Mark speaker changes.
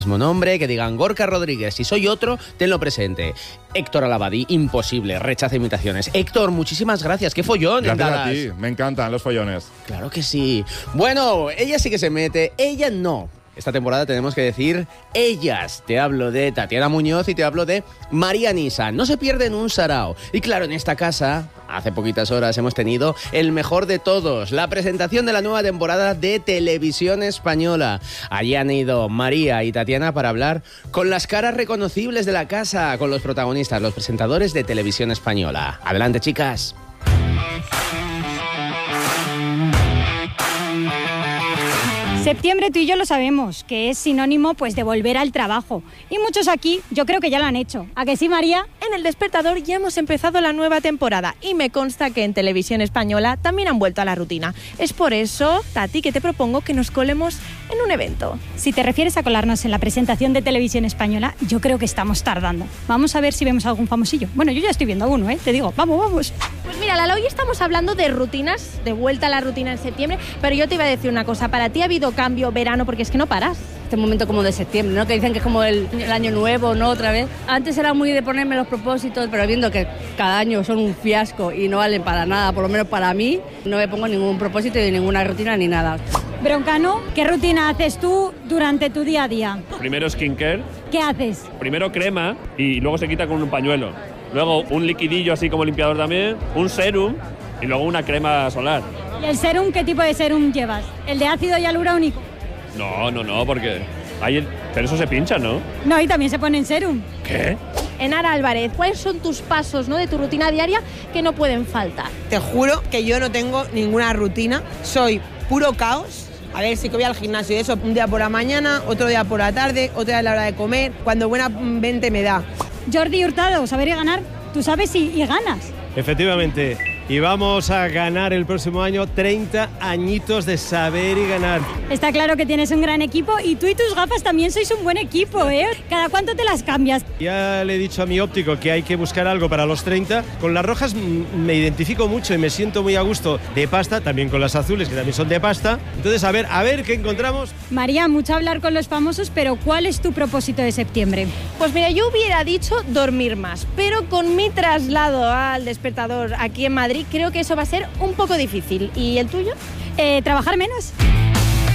Speaker 1: mismo nombre, que digan Gorka Rodríguez. Si soy otro, tenlo presente. Héctor Alabadí, imposible, rechaza imitaciones. Héctor, muchísimas gracias. ¡Qué follón!
Speaker 2: Gracias a ti, me encantan los follones.
Speaker 1: Claro que sí. Bueno, ella sí que se mete, ella no. Esta temporada tenemos que decir ellas. Te hablo de Tatiana Muñoz y te hablo de María Nisa. No se pierden un sarao. Y claro, en esta casa, hace poquitas horas hemos tenido el mejor de todos, la presentación de la nueva temporada de Televisión Española. Allí han ido María y Tatiana para hablar con las caras reconocibles de la casa, con los protagonistas, los presentadores de Televisión Española. Adelante, chicas.
Speaker 3: Septiembre, tú y yo lo sabemos, que es sinónimo pues de volver al trabajo. Y muchos aquí, yo creo que ya lo han hecho. ¿A que sí, María?
Speaker 4: En El Despertador ya hemos empezado la nueva temporada y me consta que en Televisión Española también han vuelto a la rutina. Es por eso, Tati, que te propongo que nos colemos en un evento.
Speaker 3: Si te refieres a colarnos en la presentación de Televisión Española, yo creo que estamos tardando. Vamos a ver si vemos algún famosillo. Bueno, yo ya estoy viendo uno, te digo, vamos.
Speaker 4: Pues mira, Lala, hoy estamos hablando de rutinas, de vuelta a la rutina en septiembre, pero yo te iba a decir una cosa, para ti ha habido cambio verano porque es que no paras.
Speaker 5: Este momento como de septiembre, ¿no? Que dicen que es como el año nuevo, ¿no? Otra vez. Antes era muy de ponerme los propósitos, pero viendo que cada año son un fiasco y no valen para nada, por lo menos para mí, no me pongo ningún propósito ni ninguna rutina ni nada.
Speaker 3: Broncano, ¿qué rutina haces tú durante tu día a día?
Speaker 6: Primero skincare.
Speaker 3: ¿Qué haces?
Speaker 6: Primero crema y luego se quita con un pañuelo. Luego un liquidillo así como limpiador también, un serum y luego una crema solar.
Speaker 3: ¿Y el serum, qué tipo de serum llevas? ¿El de ácido hialurónico?
Speaker 6: No, porque pero eso se pincha, ¿no?
Speaker 3: No, y también se pone en serum.
Speaker 6: ¿Qué?
Speaker 4: Enara Álvarez, ¿cuáles son tus pasos, ¿no? de tu rutina diaria que no pueden faltar?
Speaker 7: Te juro que yo no tengo ninguna rutina, soy puro caos. A ver, sí que voy al gimnasio y eso, un día por la mañana, otro día por la tarde, otro día a la hora de comer, cuando buena mente me da.
Speaker 3: Jordi Hurtado, saber y ganar, tú sabes y ganas.
Speaker 8: Efectivamente, y vamos a ganar el próximo año 30 añitos de saber y ganar.
Speaker 3: Está claro que tienes un gran equipo y tú y tus gafas también sois un buen equipo, ¿eh? ¿Cada cuánto te las cambias?
Speaker 8: Ya le he dicho a mi óptico que hay que buscar algo para los 30. Con las rojas me identifico mucho y me siento muy a gusto de pasta, también con las azules que también son de pasta. Entonces, a ver qué encontramos.
Speaker 3: María, mucho hablar con los famosos, pero ¿cuál es tu propósito de septiembre?
Speaker 4: Pues mira, yo hubiera dicho dormir más, pero con mi traslado al Despertador aquí en Madrid, creo que eso va a ser un poco difícil. ¿Y el tuyo?
Speaker 3: Trabajar menos.